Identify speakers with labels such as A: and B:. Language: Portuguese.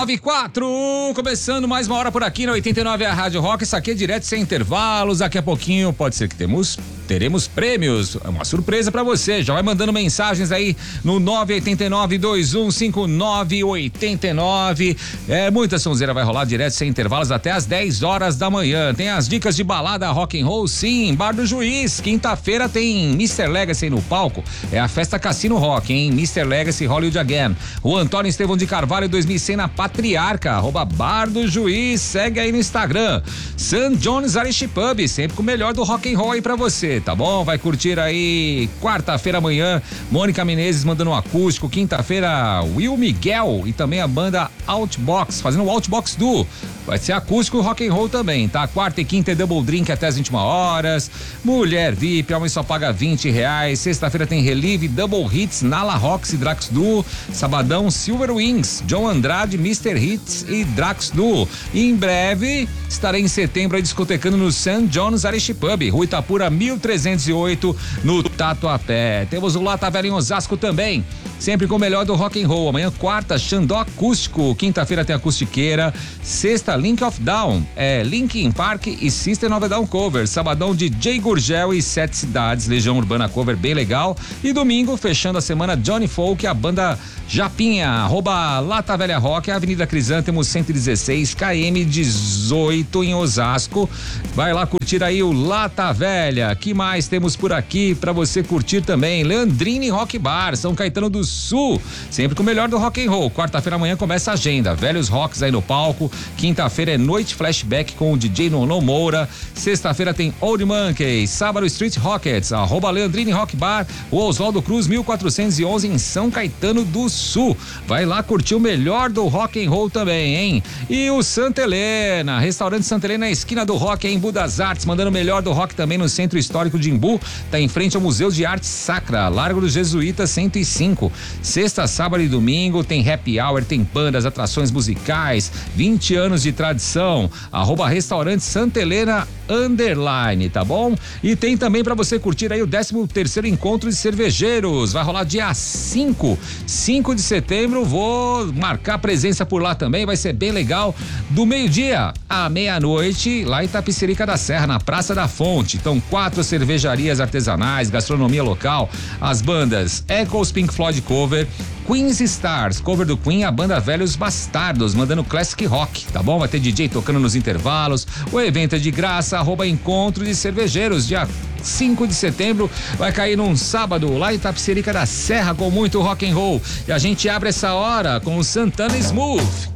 A: 9:04, começando mais uma hora por aqui na 89 a Rádio Rock. Isso aqui é direto sem intervalos. Daqui a pouquinho pode ser que teremos prêmios, uma surpresa pra você. Já vai mandando mensagens aí no 989-2159-89. Muita sonzeira vai rolar direto sem intervalos até as 10 horas da manhã. Tem as dicas de balada rock and roll, sim, Bar do Juiz. Quinta-feira tem Mr. Legacy no palco. É a festa Cassino Rock, hein? Mr. Legacy Hollywood Again. O Antônio Estevão de Carvalho 2100 na Patriarca, @Bar do Juiz. Segue aí no Instagram. St. John's Irish Pub, sempre com o melhor do rock and roll aí pra você, tá bom? Vai curtir aí quarta-feira amanhã, Mônica Menezes mandando um acústico. Quinta-feira, Will Miguel e também a banda Outbox, fazendo o Outbox Duo. Vai ser acústico rock and roll também, tá? Quarta e quinta é Double Drink até as 21 horas. Mulher VIP, homem só paga R$20. Sexta-feira tem Relive, Double Hits, Nala Rocks e Drax Duo. Sabadão, Silver Wings, John Andrade, Mr. Hits e Drax Duo. E em breve estarei em setembro aí discotecando no St. John's Irish Pub, Rua Itapura 1308, no Tatuapé. Temos o Lata Velha em Osasco também, sempre com o melhor do rock and roll. Amanhã, quarta, Xandó Acústico. Quinta-feira tem Acústiqueira. Sexta, Link of Down, Linkin Park e System of a Down cover. Sabadão, DJ Gurgel e Sete Cidades, Legião Urbana cover, bem legal. E domingo, fechando a semana, Johnny Folk, a banda Japinha, @Lata Velha Rock, Avenida Crisântemo 116, KM 18 em Osasco. Vai lá curtir aí o Lata Velha. Que mais temos por aqui pra você curtir também? Leandrini Rock Bar, São Caetano do Sul, sempre com o melhor do rock and roll. Quarta-feira amanhã começa a agenda, velhos rocks aí no palco. Quinta-feira é noite flashback com o DJ Nono Moura. Sexta-feira tem Old Monkey. Sábado, Street Rockets, @Leandrini Rock Bar, o Oswaldo Cruz 1411 em São Caetano do Sul. Vai lá curtir o melhor do rock and roll também, hein? E o Santa Helena, restaurante Santa Helena na esquina do rock em Embu das Artes, mandando o melhor do rock também no Centro Histórico de Embu. Tá em frente ao Museu de Arte Sacra, Largo dos Jesuítas 105. Sexta, sábado e domingo tem happy hour, tem bandas, atrações musicais, 20 anos de tradição, @Restaurante Santa Helena _, tá bom? E tem também pra você curtir aí o 13º Encontro de Cervejeiros, vai rolar dia 5 de setembro, vou marcar presença por lá também, vai ser bem legal, do meio-dia à meia-noite, lá em Itapecerica da Serra, na Praça da Fonte. Então, 4 cervejarias artesanais, gastronomia local, as bandas Echoes, Pink Floyd cover, Queen's Stars, cover do Queen, a banda Velhos Bastardos, mandando classic rock, tá bom? Vai ter DJ tocando nos intervalos, o evento é de graça, @Encontro de Cervejeiros, dia 5 de setembro, vai cair num sábado, lá em Itapecerica da Serra, com muito rock and roll. E a gente abre essa hora com o Santana Smooth.